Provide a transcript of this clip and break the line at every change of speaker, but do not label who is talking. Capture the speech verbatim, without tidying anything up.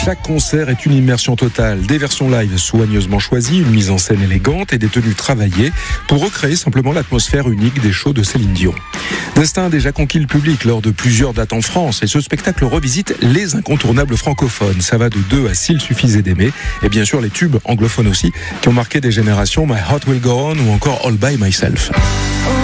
Chaque concert est une immersion totale. Des versions live soigneusement choisies, une mise en scène élégante et des tenues travaillées pour recréer simplement l'atmosphère unique des shows de Céline Dion. Destin a déjà conquis le public lors de plusieurs dates en France et ce spectacle revisite les incontournables francophones. Ça va de deux à S'il suffisait d'aimer et bien sûr les tubes anglophones aussi qui ont marqué des générations, My Heart Will Go On ou encore All By Myself.